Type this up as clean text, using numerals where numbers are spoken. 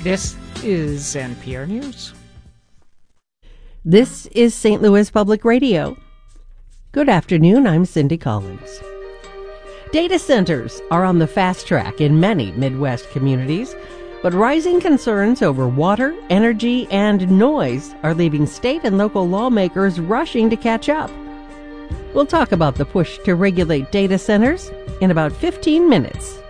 This is NPR News. This is St. Louis Public Radio. Good afternoon, I'm Cindy Collins. Data centers are on the fast track in many Midwest communities, but rising concerns over water, energy, and noise are leaving state and local lawmakers rushing to catch up. We'll talk about the push to regulate data centers in about 15 minutes.